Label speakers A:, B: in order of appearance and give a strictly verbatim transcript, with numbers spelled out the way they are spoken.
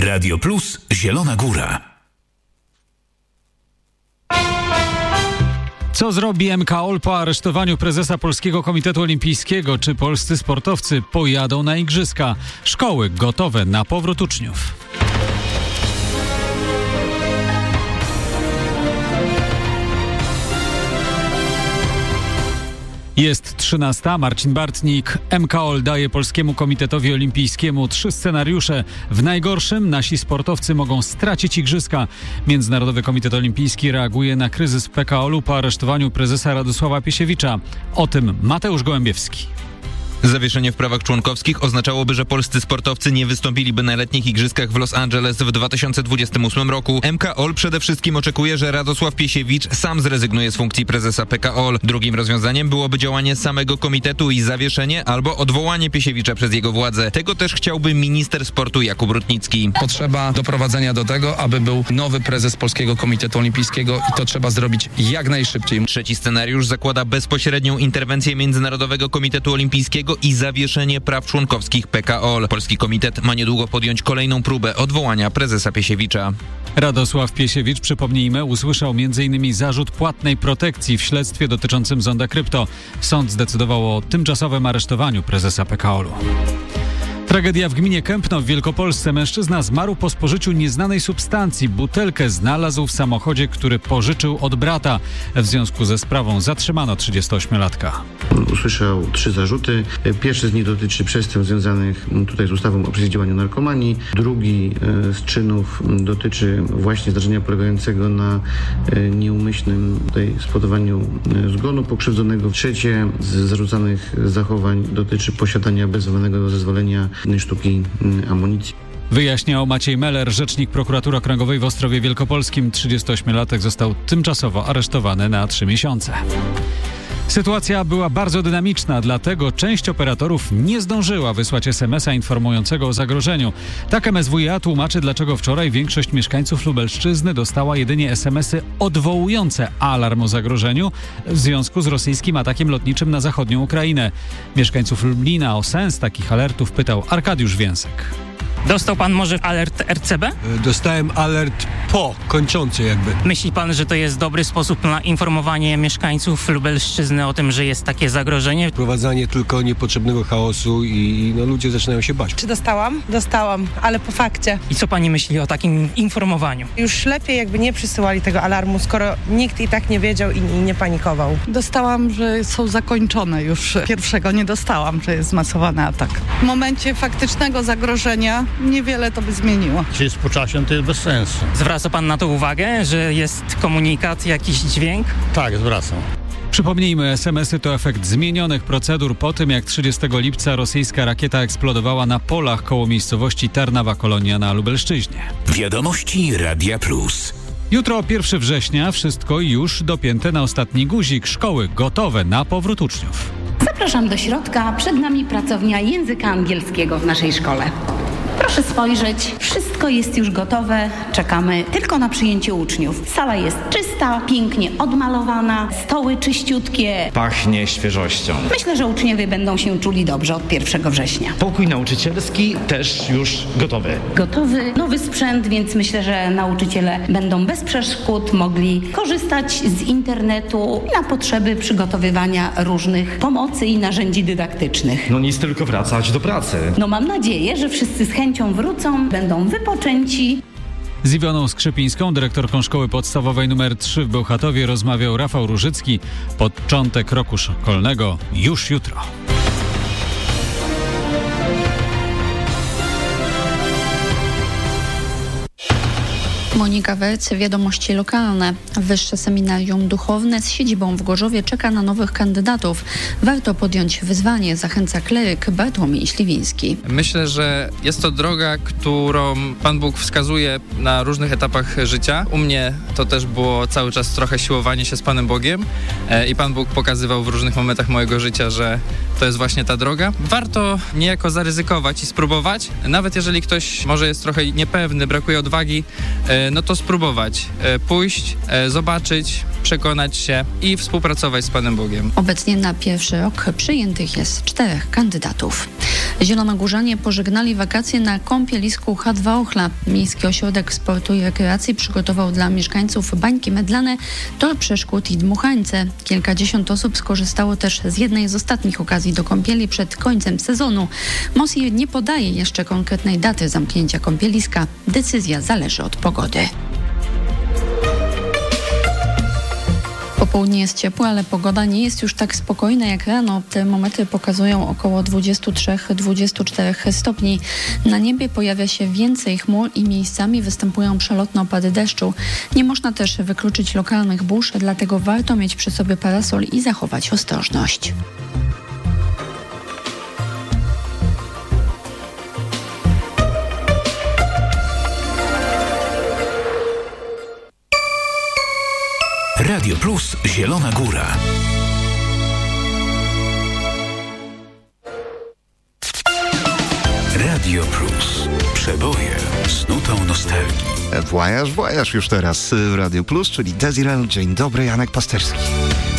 A: Radio Plus Zielona Góra.
B: Co zrobi M K O L po aresztowaniu prezesa Polskiego Komitetu Olimpijskiego? Czy polscy sportowcy pojadą na igrzyska? Szkoły gotowe na powrót uczniów. Jest trzynasta. Marcin Bartnik. M K O L daje Polskiemu Komitetowi Olimpijskiemu trzy scenariusze. W najgorszym nasi sportowcy mogą stracić igrzyska. Międzynarodowy Komitet Olimpijski reaguje na kryzys P K O L-u po aresztowaniu prezesa Radosława Piesiewicza. O tym Mateusz Gołębiewski.
C: Zawieszenie w prawach członkowskich oznaczałoby, że polscy sportowcy nie wystąpiliby na letnich igrzyskach w Los Angeles w dwa tysiące dwudziestym ósmym roku. M K O L przede wszystkim oczekuje, że Radosław Piesiewicz sam zrezygnuje z funkcji prezesa P K O L. Drugim rozwiązaniem byłoby działanie samego komitetu i zawieszenie albo odwołanie Piesiewicza przez jego władzę. Tego też chciałby minister sportu Jakub Rutnicki.
D: Potrzeba doprowadzenia do tego, aby był nowy prezes Polskiego Komitetu Olimpijskiego i to trzeba zrobić jak najszybciej.
C: Trzeci scenariusz zakłada bezpośrednią interwencję Międzynarodowego Komitetu Olimpijskiego i zawieszenie praw członkowskich P K O L. Polski komitet ma niedługo podjąć kolejną próbę odwołania prezesa Piesiewicza.
B: Radosław Piesiewicz, przypomnijmy, usłyszał między innymi zarzut płatnej protekcji w śledztwie dotyczącym Zonda Krypto. Sąd zdecydował o tymczasowym aresztowaniu prezesa P K O L-u. Tragedia w gminie Kępno w Wielkopolsce. Mężczyzna zmarł po spożyciu nieznanej substancji. Butelkę znalazł w samochodzie, który pożyczył od brata. W związku ze sprawą zatrzymano trzydziestoośmiolatka.
E: Usłyszał trzy zarzuty. Pierwszy z nich dotyczy przestępstw związanych tutaj z ustawą o przeciwdziałaniu narkomanii. Drugi z czynów dotyczy właśnie zdarzenia polegającego na nieumyślnym tutaj spowodowaniu zgonu pokrzywdzonego. Trzecie z zarzucanych zachowań dotyczy posiadania bez wydanego zezwolenia sztuki amunicji.
B: Wyjaśniał Maciej Meller, rzecznik prokuratury okręgowej w Ostrowie Wielkopolskim. trzydziestoośmiolatek został tymczasowo aresztowany na trzy miesiące. Sytuacja była bardzo dynamiczna, dlatego część operatorów nie zdążyła wysłać es em es a informującego o zagrożeniu. Tak M S W iA tłumaczy, dlaczego wczoraj większość mieszkańców Lubelszczyzny dostała jedynie es em esy odwołujące alarm o zagrożeniu w związku z rosyjskim atakiem lotniczym na zachodnią Ukrainę. Mieszkańców Lublina o sens takich alertów pytał Arkadiusz Więsek.
F: Dostał pan może alert R C B?
G: Dostałem alert po, kończący jakby.
F: Myśli pan, że to jest dobry sposób na informowanie mieszkańców Lubelszczyzny o tym, że jest takie zagrożenie?
G: Wprowadzanie tylko niepotrzebnego chaosu i no, ludzie zaczynają się bać.
H: Czy dostałam? Dostałam, ale po fakcie.
F: I co pani myśli o takim informowaniu?
H: Już lepiej jakby nie przysyłali tego alarmu, skoro nikt i tak nie wiedział i, i nie panikował.
I: Dostałam, że są zakończone już. Pierwszego nie dostałam, że jest zmasowany atak. W momencie faktycznego zagrożenia niewiele to by zmieniło.
J: Czy jest po czasie, to jest bez sensu.
F: Zwraca pan na to uwagę, że jest komunikat, jakiś dźwięk?
J: Tak, zwracam.
B: Przypomnijmy, es em esy to efekt zmienionych procedur po tym, jak trzydziestego lipca rosyjska rakieta eksplodowała na polach koło miejscowości Tarnawa Kolonia na Lubelszczyźnie.
A: Wiadomości Radia Plus.
B: Jutro pierwszego września, wszystko już dopięte na ostatni guzik. Szkoły gotowe na powrót uczniów.
K: Zapraszam do środka. Przed nami pracownia języka angielskiego w naszej szkole. Proszę spojrzeć, wszystko jest już gotowe, czekamy tylko na przyjęcie uczniów. Sala jest czysta, pięknie odmalowana, stoły czyściutkie.
L: Pachnie świeżością.
K: Myślę, że uczniowie będą się czuli dobrze od pierwszego września.
L: Pokój nauczycielski też już gotowy.
K: Gotowy, nowy sprzęt, więc myślę, że nauczyciele będą bez przeszkód mogli korzystać z internetu na potrzeby przygotowywania różnych pomocy i narzędzi dydaktycznych.
L: No nic, tylko wracać do pracy.
K: No mam nadzieję, że wszyscy z chęcią wrócą, będą wypoczęci.
B: Z Iwoną Skrzypińską, dyrektorką szkoły podstawowej numer trzy w Bełchatowie, rozmawiał Rafał Różycki. Początek roku szkolnego już jutro.
M: Monika Welc, Wiadomości lokalne. Wyższe Seminarium Duchowne z siedzibą w Gorzowie czeka na nowych kandydatów. Warto podjąć wyzwanie, zachęca kleryk Bartłomiej Śliwiński.
N: Myślę, że jest to droga, którą Pan Bóg wskazuje na różnych etapach życia. U mnie to też było cały czas trochę siłowanie się z Panem Bogiem i Pan Bóg pokazywał w różnych momentach mojego życia, że to jest właśnie ta droga. Warto niejako zaryzykować i spróbować. Nawet jeżeli ktoś może jest trochę niepewny, brakuje odwagi, no to spróbować, pójść, zobaczyć, przekonać się i współpracować z Panem Bogiem.
M: Obecnie na pierwszy rok przyjętych jest czterech kandydatów. Zielonogórzanie pożegnali wakacje na kąpielisku H dwa Ochla. Miejski Ośrodek Sportu i Rekreacji przygotował dla mieszkańców bańki mydlane, tor przeszkód i dmuchańce. Kilkadziesiąt osób skorzystało też z jednej z ostatnich okazji do kąpieli przed końcem sezonu. MOSI nie podaje jeszcze konkretnej daty zamknięcia kąpieliska. Decyzja zależy od pogody. Popołudnie jest ciepłe, ale pogoda nie jest już tak spokojna jak rano. Termometry pokazują około dwadzieścia trzy do dwudziestu czterech stopni. Na niebie pojawia się więcej chmur i miejscami występują przelotne opady deszczu. Nie można też wykluczyć lokalnych burz, dlatego warto mieć przy sobie parasol i zachować ostrożność.
A: Radio Plus Zielona Góra. Radio Plus. Przeboje z nutą nostalgii.
O: Voyage, voyage już teraz w Radio Plus, czyli Desirel. Dzień dobry, Janek Pasterski.